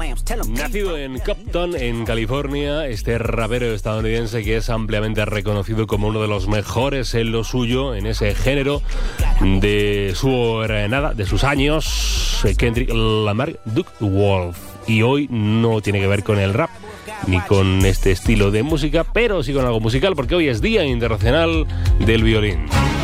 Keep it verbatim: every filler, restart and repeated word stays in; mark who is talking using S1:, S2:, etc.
S1: Nacido en Compton, en California, este rapero estadounidense que es ampliamente reconocido como uno de los mejores en lo suyo, en ese género de su nada, de sus años, Kendrick Lamar Duke Wolf. Y hoy no tiene que ver con el rap ni con este estilo de música, pero sí con algo musical, porque hoy es Día Internacional del Violín.